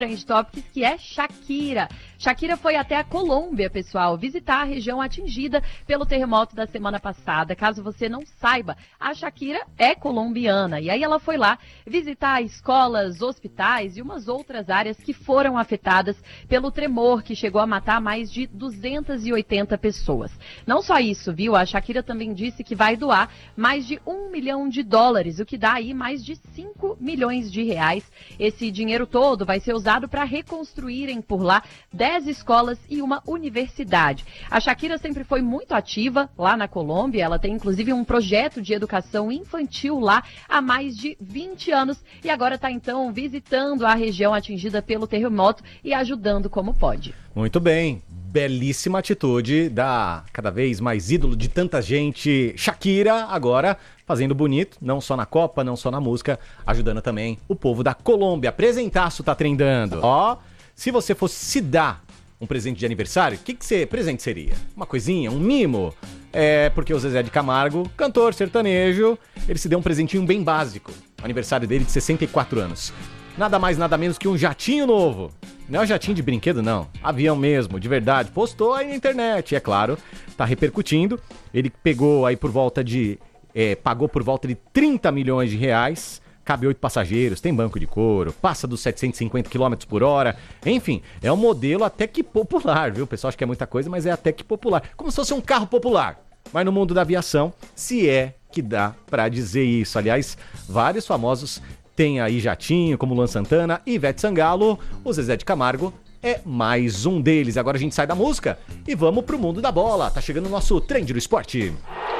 Trend Topics, que é Shakira. Shakira foi até a Colômbia, pessoal, visitar a região atingida pelo terremoto da semana passada. Caso você não saiba, a Shakira é colombiana. E aí ela foi lá visitar escolas, hospitais e umas outras áreas que foram afetadas pelo tremor que chegou a matar mais de 280 pessoas. Não só isso, viu? A Shakira também disse que vai doar mais de $1 milhão, o que dá aí mais de 5 milhões de reais. Esse dinheiro todo vai ser usado para reconstruírem por lá 10 escolas e uma universidade. A Shakira sempre foi muito ativa lá na Colômbia, ela tem inclusive um projeto de educação infantil lá há mais de 20 anos e agora está então visitando a região atingida pelo terremoto e ajudando como pode. Muito bem, belíssima atitude da cada vez mais ídolo de tanta gente, Shakira, agora fazendo bonito, não só na Copa, não só na música, ajudando também o povo da Colômbia. Apresentaço tá trendando. Ó, se você fosse se dar um presente de aniversário, que presente seria? Uma coisinha, um mimo? É, porque o Zezé de Camargo, cantor sertanejo, ele se deu um presentinho bem básico. O aniversário dele de 64 anos. Nada mais, nada menos que um jatinho novo. Não é um jatinho de brinquedo, não. Avião mesmo, de verdade. Postou aí na internet, é claro. Tá repercutindo. Ele pegou aí pagou por volta de 30 milhões de reais. Cabe 8 passageiros, tem banco de couro, passa dos 750 km por hora. Enfim, é um modelo até que popular, viu? O pessoal acha que é muita coisa, mas é até que popular. Como se fosse um carro popular. Mas no mundo da aviação, se é que dá pra dizer isso. Aliás, vários famosos têm aí jatinho, como Luan Santana, Ivete Sangalo, o Zezé de Camargo é mais um deles. Agora a gente sai da música e vamos pro mundo da bola. Tá chegando o nosso Trend do Esporte.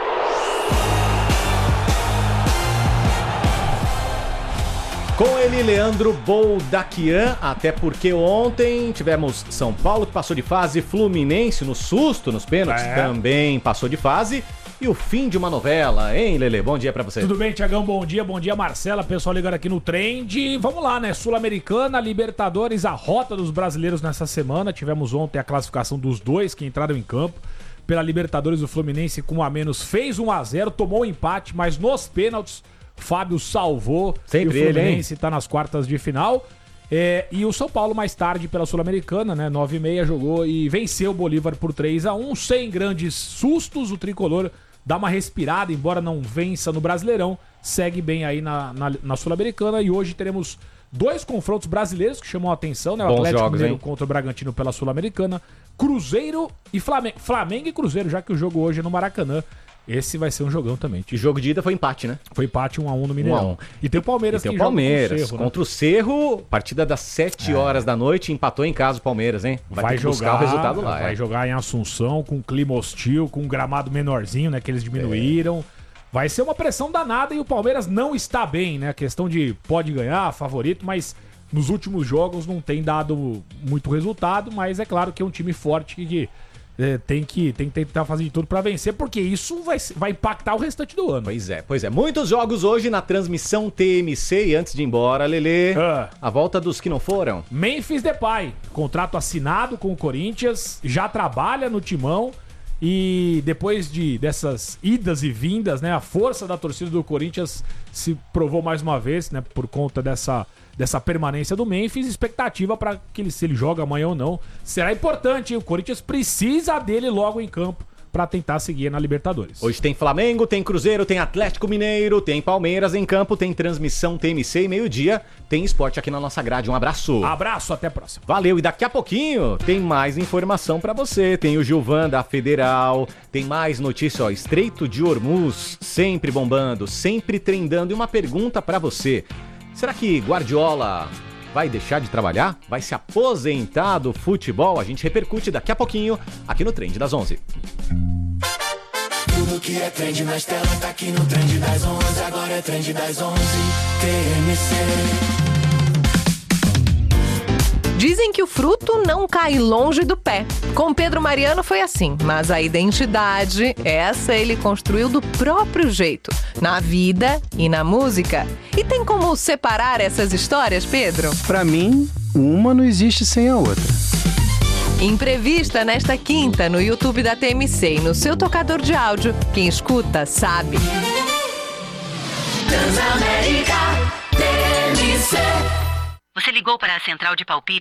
Com ele, Leandro Boldaquian, até porque ontem tivemos São Paulo que passou de fase, Fluminense no susto, nos pênaltis, também passou de fase. E o fim de uma novela, hein, Lelê? Bom dia pra você. Tudo bem, Tiagão? Bom dia, Marcela. Pessoal ligando aqui no Trend. Vamos lá, né? Sul-Americana, Libertadores, a rota dos brasileiros nessa semana. Tivemos ontem a classificação dos dois que entraram em campo. Pela Libertadores, o Fluminense com 1 a menos fez 1-0, tomou um empate, mas nos pênaltis, Fábio salvou. Sempre e o Fluminense tá nas quartas de final. E o São Paulo mais tarde pela Sul-Americana, né? 9h30 jogou e venceu o Bolívar por 3-1, sem grandes sustos. O tricolor dá uma respirada, embora não vença no Brasileirão, segue bem aí na Sul-Americana. E hoje teremos 2 confrontos brasileiros que chamam a atenção, né? O Atlético Mineiro contra o Bragantino pela Sul-Americana, Cruzeiro e Flamengo e Cruzeiro, já que o jogo hoje é no Maracanã. Esse vai ser um jogão também. E jogo de ida foi empate, né? Foi empate 1-1 no Mineirão. 1-1. E tem o Palmeiras que joga contra o Cerro, partida das 7 horas da noite, empatou em casa o Palmeiras, hein? Vai ter que buscar o resultado lá. Vai jogar em Assunção, com clima hostil, com um gramado menorzinho, né? Que eles diminuíram. Vai ser uma pressão danada e o Palmeiras não está bem, né? A questão de pode ganhar, favorito, mas nos últimos jogos não tem dado muito resultado, mas é claro que é um time forte que tem que tentar fazer de tudo pra vencer, porque isso vai impactar o restante do ano. Pois é. Muitos jogos hoje na transmissão TMC. E antes de ir embora, Lelê, a volta dos que não foram. Memphis Depay, contrato assinado com o Corinthians, já trabalha no timão. E depois dessas idas e vindas, né, a força da torcida do Corinthians se provou mais uma vez, né, por conta dessa permanência do Memphis. Expectativa para que se ele joga amanhã ou não será importante, hein? O Corinthians precisa dele logo em campo para tentar seguir na Libertadores. Hoje tem Flamengo, tem Cruzeiro, tem Atlético Mineiro, tem Palmeiras em campo, tem transmissão TMC e meio-dia tem esporte aqui na nossa grade. Um abraço. Abraço, até a próxima. Valeu, e daqui a pouquinho tem mais informação pra você. Tem o Gilvan da Federal, tem mais notícia, Estreito de Hormuz, sempre bombando, sempre trendando. E uma pergunta pra você: será que Guardiola vai deixar de trabalhar? Vai se aposentar do futebol? A gente repercute daqui a pouquinho aqui no Trend das 11. Tudo que é trend nas telas tá aqui no Trend das 11. Agora é Trend das 11, TMC. Dizem que o fruto não cai longe do pé. Com Pedro Mariano foi assim, mas a identidade, essa ele construiu do próprio jeito, na vida e na música. E tem como separar essas histórias, Pedro? Pra mim, uma não existe sem a outra. Entrevista nesta quinta no YouTube da TMC e no seu tocador de áudio. Quem escuta sabe. Transamérica, TMC. Você ligou para a central de palpite